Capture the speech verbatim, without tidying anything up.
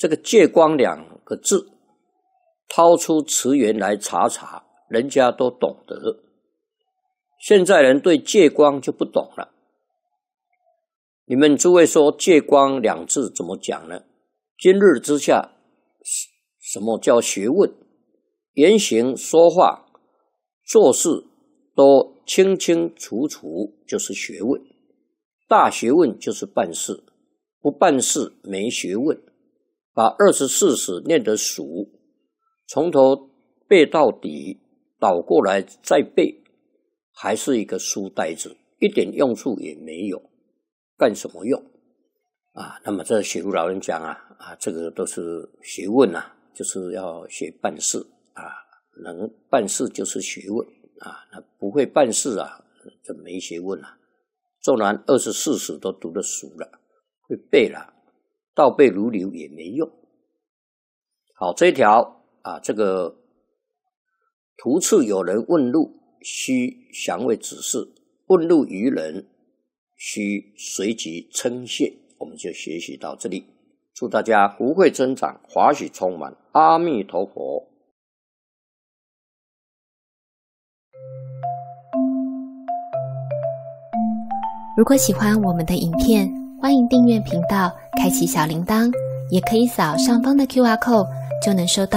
这个借光两个字，掏出词源来查查，人家都懂得。现在人对借光就不懂了。你们诸位说借光两字怎么讲呢？今日之下，什么叫学问？言行说话做事都清清楚楚，就是学问。大学问就是办事，不办事没学问。把二十四史念得熟，从头背到底，倒过来再背，还是一个书呆子，一点用处也没有，干什么用啊？那么这写入老人讲啊啊，这个都是学问啊，就是要学办事啊，能办事就是学问啊，那不会办事啊，这没学问啊。纵然二十四史都读得熟了，会背了，倒背如流也没用。好，这一条啊，这个途次有人问路，须详为指示；问路于人，须随即称谢。我们就学习到这里，祝大家福慧增长，华喜充满。阿弥陀佛。 如果喜欢我们的影片，欢迎订阅频道，开启小铃铛，也可以扫上方的 Q R code，就能收到